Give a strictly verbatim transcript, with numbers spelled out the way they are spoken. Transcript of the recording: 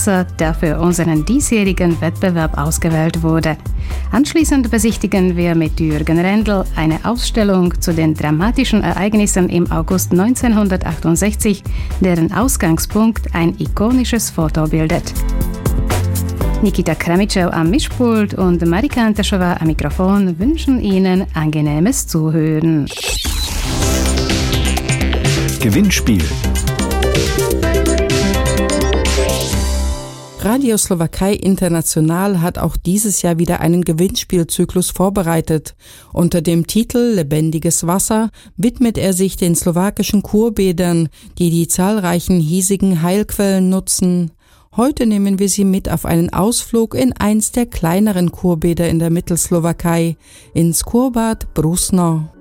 Wasser, der für unseren diesjährigen Wettbewerb ausgewählt wurde. Anschließend besichtigen wir mit Jürgen Rendel eine Ausstellung zu den dramatischen Ereignissen im August neunzehnhundertachtundsechzig, deren Ausgangspunkt ein ikonisches Foto bildet. Nikita Kramitschew am Mischpult und Marika Antaschova am Mikrofon wünschen Ihnen angenehmes Zuhören. Gewinnspiel. Radio Slowakei International hat auch dieses Jahr wieder einen Gewinnspielzyklus vorbereitet. Unter dem Titel Lebendiges Wasser widmet er sich den slowakischen Kurbädern, die die zahlreichen hiesigen Heilquellen nutzen. Heute nehmen wir Sie mit auf einen Ausflug in eins der kleineren Kurbäder in der Mittelslowakei, ins Kurbad Brusno.